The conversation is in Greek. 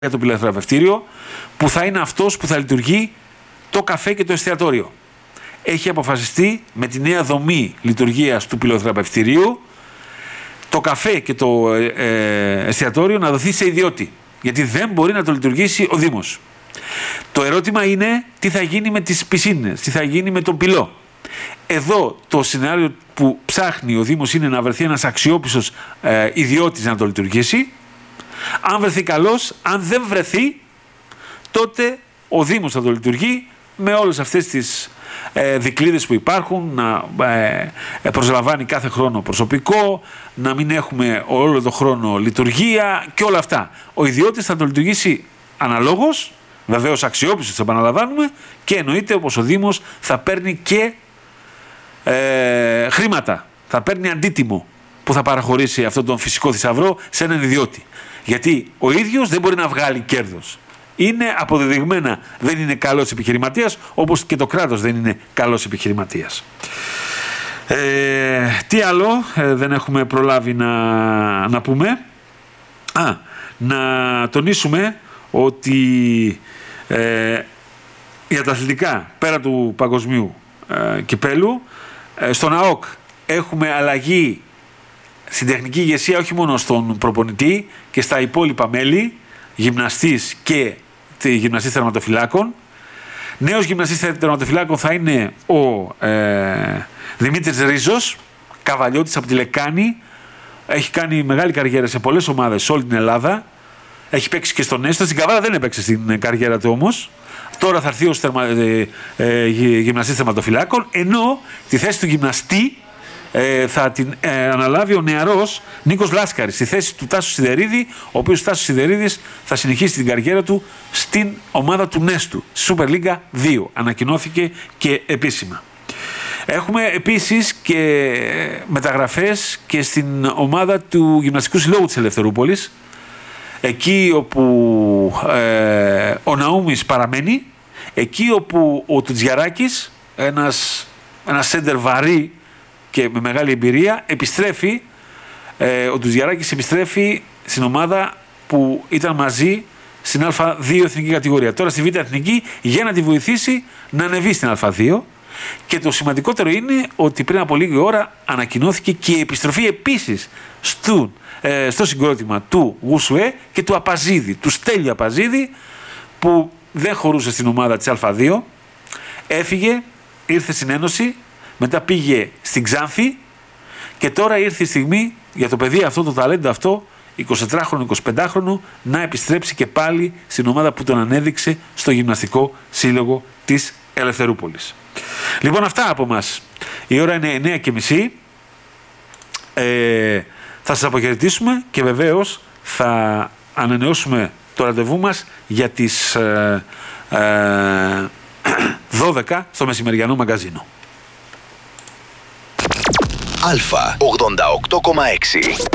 για το πυλοθεραπευτήριο, που θα είναι αυτός που θα λειτουργεί το καφέ και το εστιατόριο. Έχει αποφασιστεί με τη νέα δομή λειτουργίας του πυλοθεραπευτηρίου το καφέ και το εστιατόριο να δοθεί σε ιδιώτη, γιατί δεν μπορεί να το λειτουργήσει ο Δήμος. Το ερώτημα είναι τι θα γίνει με τις πισίνες, τι θα γίνει με τον πυλό. Εδώ το σενάριο που ψάχνει ο Δήμος είναι να βρεθεί ένας αξιόπιστος ιδιώτης να το λειτουργήσει. Αν βρεθεί καλός, αν δεν βρεθεί, τότε ο Δήμος θα το λειτουργεί με όλες αυτές τις δικλείδες που υπάρχουν, να προσλαμβάνει κάθε χρόνο προσωπικό, να μην έχουμε όλο το χρόνο λειτουργία και όλα αυτά. Ο ιδιώτης θα το λειτουργήσει αναλόγως, βεβαίως αξιόπιστος, επαναλαμβάνουμε, και εννοείται όπως ο Δήμος θα παίρνει και χρήματα, θα παίρνει αντίτιμο που θα παραχωρήσει αυτόν τον φυσικό θησαυρό σε έναν ιδιώτη. Γιατί ο ίδιος δεν μπορεί να βγάλει κέρδος. Είναι αποδεδειγμένα, δεν είναι καλός επιχειρηματίας, όπως και το κράτος δεν είναι καλός επιχειρηματίας. Τι άλλο δεν έχουμε προλάβει να πούμε. Να τονίσουμε ότι για τα αθλητικά, πέρα του παγκοσμίου κυπέλου, στον ΑΟΚ έχουμε αλλαγή στην τεχνική ηγεσία, όχι μόνο στον προπονητή και στα υπόλοιπα μέλη, γυμναστής και γυμναστής τερματοφυλάκων. Νέος γυμναστής τερματοφυλάκων θα είναι ο Δημήτρης Ρίζος, καβαλιώτης από τη Λεκάνη. Έχει κάνει μεγάλη καριέρα σε πολλές ομάδες σε όλη την Ελλάδα. Έχει παίξει και στον Έστω. Στην Καβάλα δεν έπαιξε στην καριέρα του όμως. Τώρα θα έρθει ως γυμναστής τερματοφυλάκων, ενώ τη θέση του γυμναστή θα την αναλάβει ο νεαρός Νίκος Λάσκαρης στη θέση του Τάσου Σιδερίδη, ο οποίος Τάσος Σιδερίδης θα συνεχίσει την καριέρα του στην ομάδα του Νέστου, Super League 2. Ανακοινώθηκε και επίσημα. Έχουμε επίσης και μεταγραφές και στην ομάδα του Γυμναστικού Συλλόγου της Ελευθερούπολης, εκεί όπου ο Ναούμης παραμένει, εκεί όπου ο Τουτζιαράκης, ένας σέντερ βαρύ και με μεγάλη εμπειρία, επιστρέφει. Ο Τουζιαράκης επιστρέφει στην ομάδα που ήταν μαζί στην Α2 εθνική κατηγορία. Τώρα στη Β εθνική, για να τη βοηθήσει να ανεβεί στην Α2. Και το σημαντικότερο είναι ότι πριν από λίγη ώρα ανακοινώθηκε και η επιστροφή επίσης στο συγκρότημα του Γουσουέ και του Απαζίδη, του Στέλιου Απαζίδη, που δεν χωρούσε στην ομάδα της Α2. Έφυγε, ήρθε στην Ένωση, μετά πήγε στην Ξάνθη και τώρα ήρθε η στιγμή για το παιδί αυτό, το ταλέντο αυτό, 24χρονο, 25χρονο, να επιστρέψει και πάλι στην ομάδα που τον ανέδειξε στο Γυμναστικό Σύλλογο της Ελευθερούπολης. Λοιπόν, αυτά από μας. Η ώρα είναι 9:30. Θα σας αποχαιρετήσουμε και βεβαίως θα ανανεώσουμε το ραντεβού μας για τις 12 στο μεσημεριανό μαγκαζίνο. Αλφα 88,6